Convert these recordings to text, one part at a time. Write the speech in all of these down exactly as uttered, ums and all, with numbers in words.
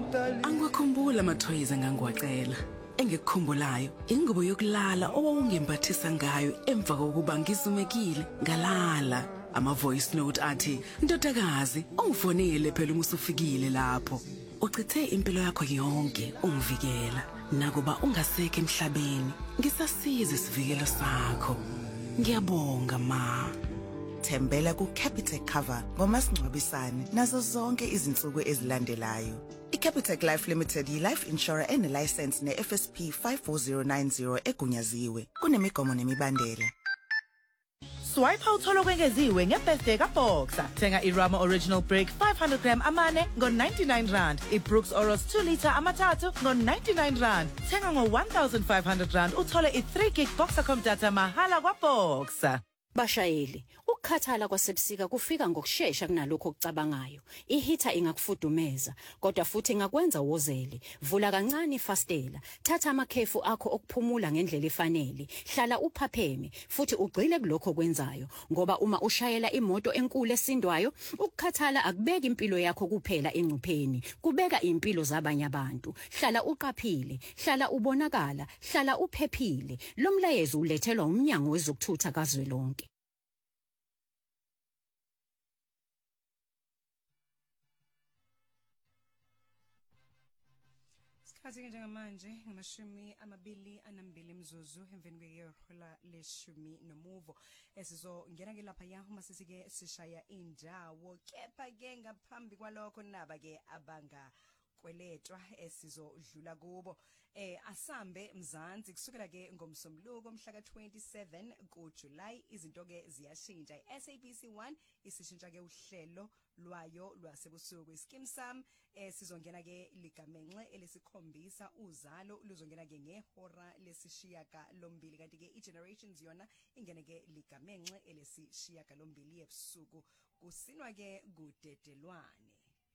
Angikukhumbula amathoyizi engangiwacela. Engikukhumbulayo ingubo yokulala owawungimbathisa ngayo emva kokuba ngizumekile ngalala. Ama voice note athi ndodakazi ungifonele phela uma usufikile lapho. Uchithe impilo yakho yonke ungivikela. Nakuba ungasekho emhlabeni ngisasiza isivikelo sakho. Ngiyabonga ma. Thembela ku Capitec Cover ngomasingcwabisane nazo zonke izinsuku ezilandelayo. iCapitec Life Limited yi-life insurer ene-license ne-F S P five four zero nine zero egunyaziwe. Kunemigomo nemibandela. Swipe utholo kwengeziwe ngebirthday kaBoxer. Thenga iRama Original Brick five hundred gram amane ngo ninety-nine rand. iBrooks Oros two liter amathathu ngo ninety-nine rand. Thenga ngo one thousand five hundred rand uthole i-three gig Boxercom data mahala kwaBoxer. Bashayeli, ukukhathala kwasebusika kufika ngokusheshsha kunalokho okucabangayo. Ihita ingakufudumeza, kodwa futhi ingakwenza wozele. Vula kancane ifastela, thatha amakhefu akho okuphumula ngendlela efanele. Hlala uphapheme futhi ugcile kulokho kwenzayo, ngoba uma ushayela imoto enkulu esindwayo, ukukhathala akubeka impilo yakho kuphela engcupheni, kubeka impilo zabanye abantu. Hlala uqaphile, hlala ubonakala, hlala uphephile. Lo mlayezo ulethelwa umnyango wezokuthutha kazwelonke. Sikhathi njengamanje ngamashumi amabili anambili imzuzu emveni kwehora leshumi nomuvo esizongena ke lapha ya uma sisike sishaya indawo kepha ke ngaphambi kwalokho naba ke abanga kweletwa esizodlula kubo eh asambe mzansi kusukela ke ngomsombuluko mhla ka twenty-seven kuJuly izinto ke ziyashintsha iS A B C one isishintsha ke uhlelo lwayo lwasebusuku iskim sam eh sizongena ke ligamenxe elesikhombisa uzalo luzongena ke ngehora lesishiyaka lombili kanti ke iGenerations yona ingene ke ligamenxe elesishiyaka lombili ebusuku kusinwa ke kudedelwane.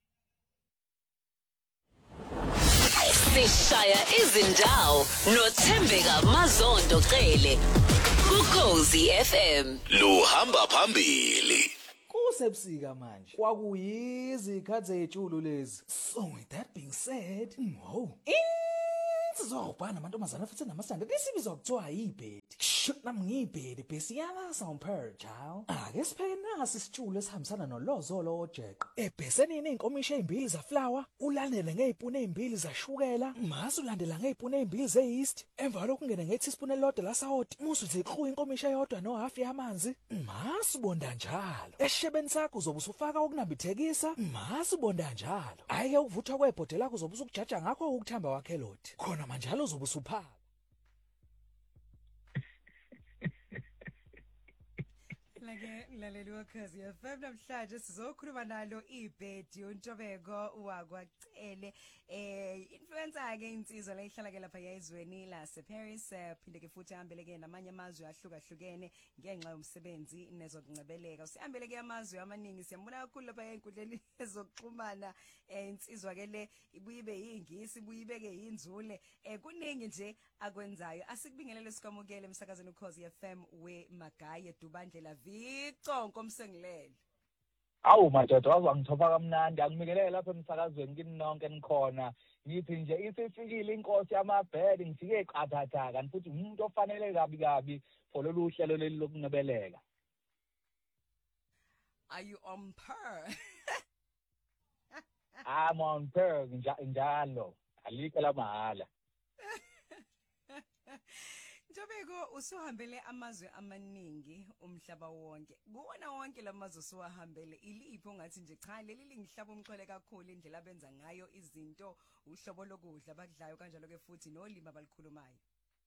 Sishaya izindawo noThembeka Mazondo Cele kuKhosi F M luhamba phambili kusebusika manje kwakuyizikhathi zetshulu lezi. So with that being said, no insizobhana amantombazana futhi namasanda lesibizwa kuthiwa yibhedi. Shut nami ngiyibhedi besiyala sompher child. Ake sipheke nasi isitshulo esihambisana nolozolo ojeqo. Ebhesenini inkomisho ezimbili zaflower, ulandele ngezipuni ezimbili zashukela, mase ulandela ngezipuni ezimbili zeyeast, emva lokungena ngeteaspoon elodwa lasawoti, musu zikruwa inkomisho eyodwa no half yamanzi. Mase ubonda njalo. Eshebeni sakho uzobe usufaka okunambithekisa, mase ubonda njalo. Ayike ukuvuthwa kwebhodle lakho uzobe usukujaja ngakho ukuthamba wakhe loti. Khona manje uzobe usuphala. Lake laleli wakhazi ya F M namhlanje sizokhuluma nalo iBhedi uNtobeko wakwacele eh influencer ke insizwa la ihlala ke lapha yezweni la seParis phinde ke futhi ahambele ke namanye amazwe ahlukahlukene ngenxa yomsebenzi nezokungcebeleka usihambele ke amazwe amaningi siyambona kakhulu lapha enkundleni ezokuxhumana eh insizwa ke le ibuyibe yingisi ibuyibeke yinzule eh kuningi nje akwenzayo asikubingelele sikamukele emsakazweni uKhosi F M we Magaye Dubandlela Viconko msengilele. Awu madoda wazangithopa kamnandi angimikelele lapha emsakazweni kini nonke nikhona ngithi nje isifikile inkosi yamabhedi ngifike eqathatha kanti futhi umuntu ofanele kabi kabi for lolu hlelo leli lokunebeleka. Are you on per? I'm on per njalo alikho la mahala. Ntobeko usuhambele amazwe amaningi umhlaba wonke. Kuwona wonke lamazwe usuhambele iliphi ongathi nje cha leli lingihlaba umxhwele kakhulu indlela abenza ngayo izinto uhlobo lokudla bakudlayo kanjalo ke futhi nolima balikhulumayo.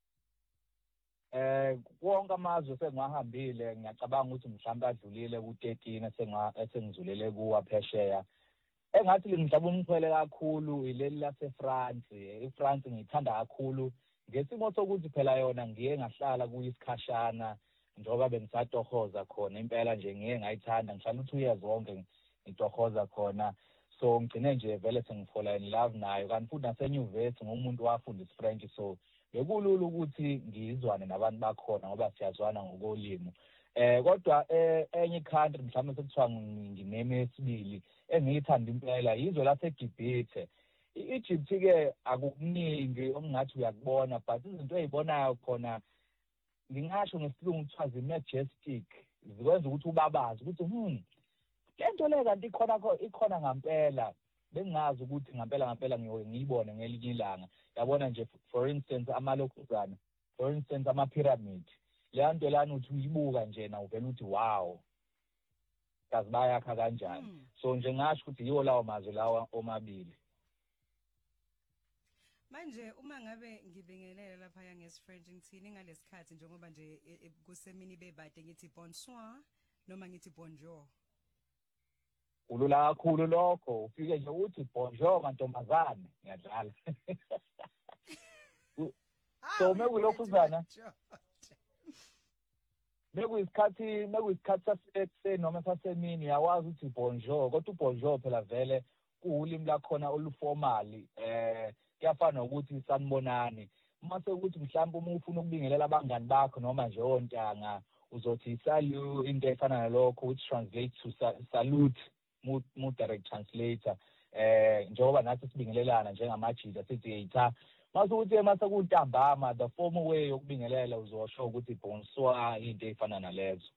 Eh wonke amazwe sengihambile ngiyacabanga ukuthi mhlawumbe adlulile ku thirteen esenga esengizulele kuwa phesheya. Engathi lingihlaba umxhwele kakhulu ileli lase France. EFrance ngithanda kakhulu. Ngesimo sokuthi phela yona ngiye ngahlala kuyisikhashana njengoba bengisatohoza khona impela nje ngiye ngayithanda ngihlala two years wonke ngitohoza khona so ngicine nje vele sengifola in love nayo kanti futhi nasenyuvesi ngomuntu wafunda iFrench so bekulula ukuthi ngizwane nabantu bakhona ngoba siyazwana ngokolimo eh kodwa eh enye country mhlawumbe sekuthiwa ngineme esibili engiyithanda impela yizwe laseGibhithe i-Egypt ke akukuningi okungathi uyakubona but izinto ezibonayo khona ngingasho ngesilungu kuthiwa zi-majestic zikwenza ukuthi ubabazi ukuthi hmm lento le kanti ikhona ikhona ngampela bengazi ukuthi ngampela ngampela ngiyibone ngelinye ilanga yabona nje for instance amalokhuzana for instance ama-pyramid leyo nto lana uthi uyibuka nje na uvela uthi wow kazi bayakha kanjani mm. So nje ngasho ukuthi yiwo lawo mazwe lawa omabili. Manje uma ngabe ngibingelela lapha ya ngesifrench ngithini ngalesikhathi njengoba nje kusemini bebade ngithi bonsoir noma ngithi bonjour. Ulula kakhulu lokho ufike nje uthi bonjour mantombazane ngiyadlala. So mekulokhuzana mekuyisikhathi mekuyisikhathi sasekuseni noma sasemini yawazi ukuthi bonjour kodwa ubonjour phela vele kuwulimi lakhona oluformali eh kuyafana ukuthi sanibonani mase ukuthi mhlawumbe uma ufuna ukubingelela abangani bakho noma nje ontanga uzothi salute into efana nalokho which translates to salute mu, mu direct translator eh njengoba nathi sibingelelana njengamajida sithi yitha mase ukuthi mase kuntambama the formal way yokubingelela uzosho ukuthi bonsoir into efana nalezo.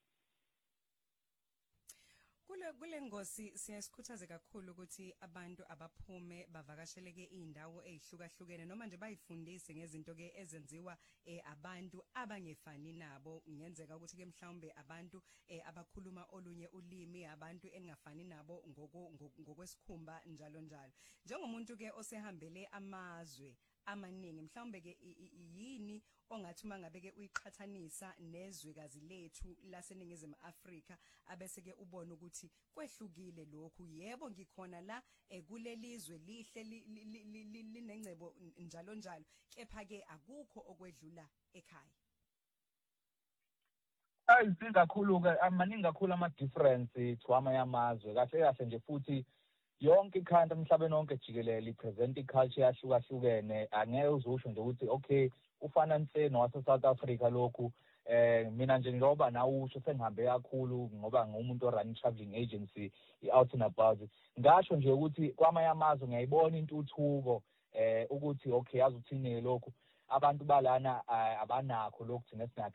Kule kule ngosi siyasikhuthaza kakhulu ukuthi abantu abaphume bavakasheleke indawo ezihlukahlukene noma nje bayifundise ngezinto ke ezenziwa eh, abantu abangefani nabo ngiyenzeka ukuthi ke mhlawumbe abantu eh, abakhuluma olunye ulimi abantu engafani nabo ngokwesikhumba njalo njalo njengomuntu ke osehambele amazwe amaningi mhlawumbe ke yini ongathi mangabe ke uyiqhathanisa nezwekazi lethu laseningizimu Afrika abese ke ubona ukuthi kwehlukile lokhu yebo ngikhona la kulelizwe lihle linengcebo njalo njalo kepha ke akukho okwedlula ekhaya. Ayizinga kakhulu ke amaningi kakhulu ama difference twama yamazwe kahle kahle nje futhi yonke ikhanda emhlabeni wonke jikelele ipresent iculture yahlukahlukene angeke uzusho nje ukuthi okay ufana nse noWase South Africa lokhu eh mina nje njengoba nawe usho sengihambe kakhulu ngoba ngumuntu orun traveling agency i-out and about ngasho nje ukuthi kwamanye amazwe ngiyayibona intuthuko eh ukuthi okay yazi uthini lokhu abantu balana abanakho lokhu thina